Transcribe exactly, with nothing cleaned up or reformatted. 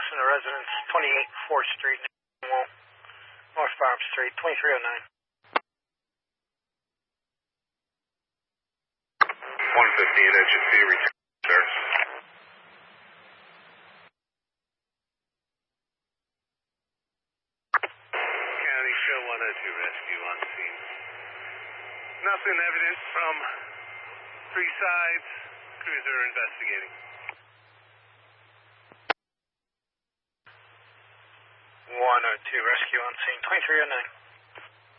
from the residence, twenty-eight fourth Street, North Farm Street, twenty-three oh nine. one fifteen H C, return, sir. County show one oh two rescue on scene. Nothing evident from three sides. Cruiser investigating. one oh two rescue on scene, twenty-three oh nine.